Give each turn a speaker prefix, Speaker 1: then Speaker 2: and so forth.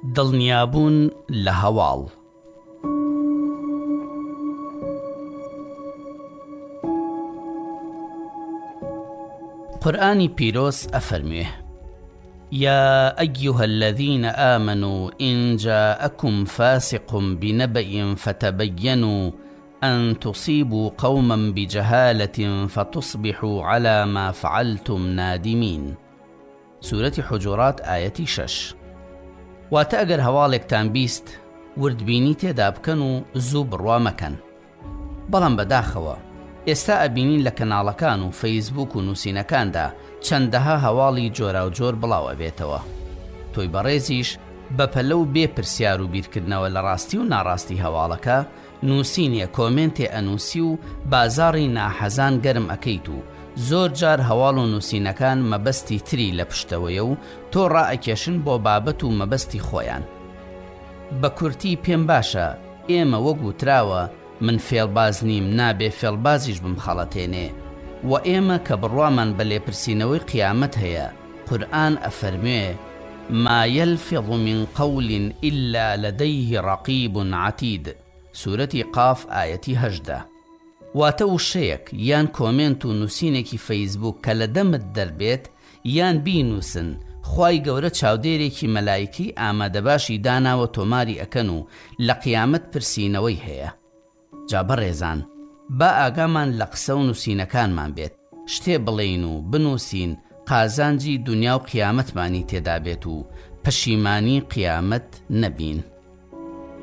Speaker 1: دڵنیابوون لە هەواڵ. قورآنی پیرۆز ئەفەرمێ: يا أيها الذين آمنوا إن جاءكم فاسق بنبأ فتبينوا أن تصيبوا قوما بجهالة فتصبحوا على ما فعلتم نادمين. سورة حجرات آية 6. واتە ئەگەر هەواڵێکتان بیست وردبینی تێدا بکەن و زوو بڕوا مەکەن. بەڵام بەداخەوە ئێستا ئەبینین لە کەناڵەکان و فەیسبووک و نووسینەکاندا چەندەها هەواڵی جۆرا و جۆر بڵاو ئەبێتەوە. تۆی بەڕێزیش بەپەلە و بێ پرسیار و بیرکردنەوە لە ڕاستی و ناڕاستی هەواڵەکە نووسینیە کۆمنتێ ئەنووسی و بازاڕی ناحەزان گەرم ئەکەیت و زۆر جار هەواڵ و نووسینەکان مەبەستی تری لە پشتەوەیە و تۆ ڕائەکێشن بۆ بابەت و مەبەستی خۆیان. بە کورتی پێم باشە ئێمە وەک وتراوە من فێڵباز نیم نابێ فێڵبازیش بمخەڵەتێنێ و ئێمە کە بڕوامان بە لێپرسینەوەی قیامەت هەیە. قورئان ئەفەرموێ: ما يلفظ من قول إلا لديه رقيب عتيد. سورەتی قاف ئایەتی 18. واتە وشەیەک یان کۆمنت و نووسینێکی فەیسبوک کە لە دەمت دەربێت یان بینووسن، خوای گەورە چاودێرێکی مەلایکی ئامادەباشی داناوە تۆماری ئەکەن و لە قیامەت پرسینەوەی هەیە. جا بەڕێزان، با ئاگامان لە قسە و نووسینەکانمان بێت، شتێ بڵێین و بنووسین قازانجی دنیا و قیامەتمانی تێدا بێت و پەشیمانی قیامەت نەبین.